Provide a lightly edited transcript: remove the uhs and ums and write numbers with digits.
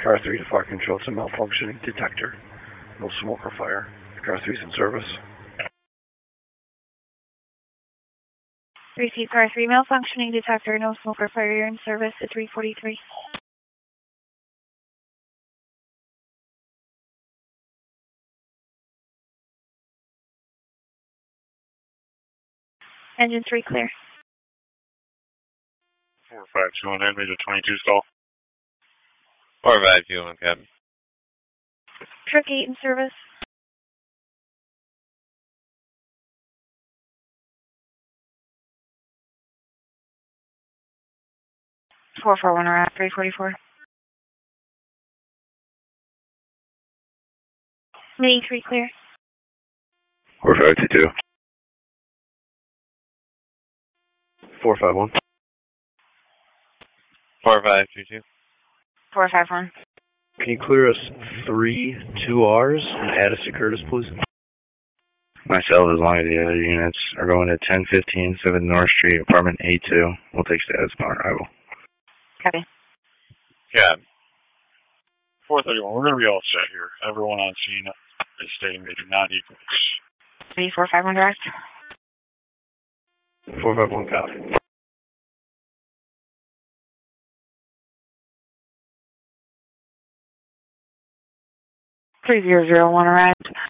Car 3 to fire control, it's a malfunctioning detector. No smoke or fire. Car 3's in service. Receive Car 3 malfunctioning detector, no smoke or fire, you're in service at 343. Engine 3 clear. 452 on Major 22 stall. 452 on cabin. Truck 8 in service. Four four one around 344. Mini 3 clear. 452. 451. 4522. 451. Can you clear us 3 2Rs and add us to Curtis, please? Myself, as long as the other units are going to 1015 7 North Street, apartment A2. We'll take status upon arrival. Copy. Cab. 431, we're going to be all set here. Everyone on scene is stating they do not need police. 451 direct. 451 copy. 3001 arrived.